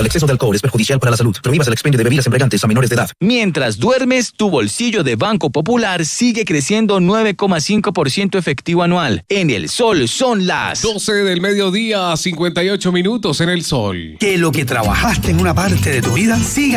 El exceso de alcohol es perjudicial para la salud. Prohíbas el expendio de bebidas embriagantes a menores de edad. Mientras duermes, tu bolsillo de Banco Popular sigue creciendo 9,5% efectivo anual. En El Sol son las 12 del mediodía, 58 minutos en El Sol. Que lo que trabajaste en una parte de tu vida siga